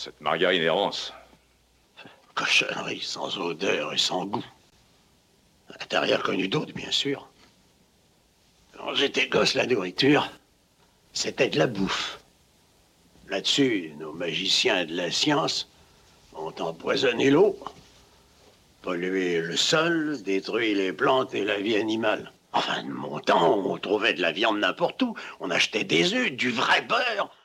Cette margarine est rance. Cochonnerie, sans odeur et sans goût. T'as rien connu d'autre, bien sûr. Quand j'étais gosse, la nourriture, c'était de la bouffe. Là-dessus, nos magiciens de la science ont empoisonné l'eau, pollué le sol, détruit les plantes et la vie animale. Enfin, de mon temps, on trouvait de la viande n'importe où. On achetait des œufs, du vrai beurre.